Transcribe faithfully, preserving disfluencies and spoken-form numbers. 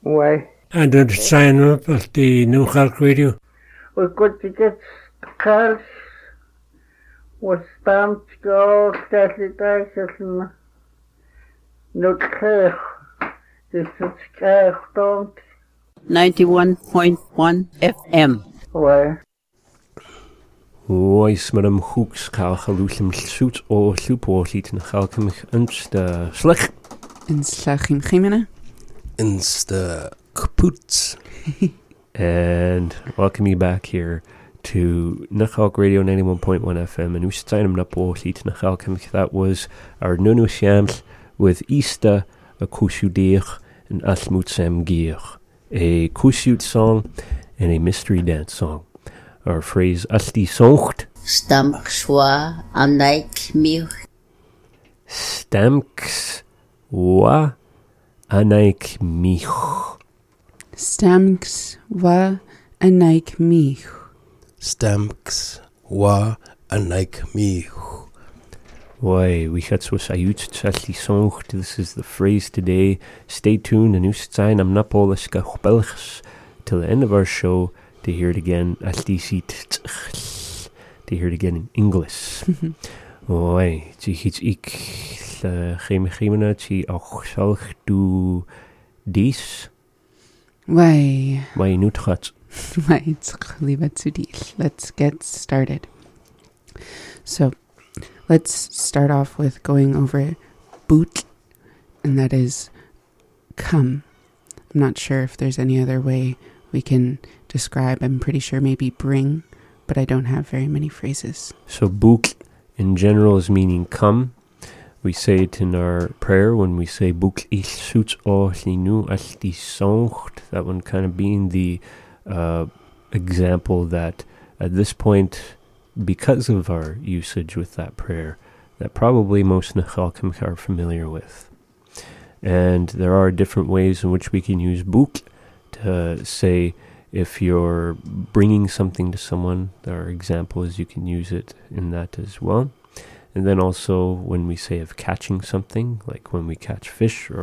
Why? And then sign up at the New Chalk Radio. We got to get cards with stamped gold, Stately Dyson, no care. This is care, don't. ninety-one point one F M. Why? Oes met hem hoeks kalgeloosem zoet o sloepoorlied en galkemig uns de slik. In slachim chimene. Ins de kapoots. And welcome you back here to Nachalk Radio ninety-one point one F M. And we started up lied Nachalkemich. That was our Nunu Shams with Easter, a Kushudir, and Asmut Sam Gier. A Kushut song and a mystery dance song. Our phrase Asti Songt. Stamks wa anaik mich. Stamks wa anaik mich. Stamks wa anaik mich. Stamks wa anaik mich. Why, we had so sayut asti songt. This is the phrase today. Stay tuned and ustzain am napoliska belgs till the end of our show to hear it again. Asti sit to hear it again in English. Why, zie iets ik geen gemena zie auch salg du dies. Why? Why nut gaat. Why Let's get started. So, let's start off with going over boot, and that is come. I'm not sure if there's any other way we can describe. I'm pretty sure maybe bring, but I don't have very many phrases. So book in general is meaning come. We say it in our prayer when we say book ich suits o linu as die songt. That one kind of being the uh, example that at this point, because of our usage with that prayer, that probably most Nachalkim are familiar with. And there are different ways in which we can use book to say if you're bringing something to someone. There are examples you can use it in that as well. And then also when we say of catching something, like when we catch fish or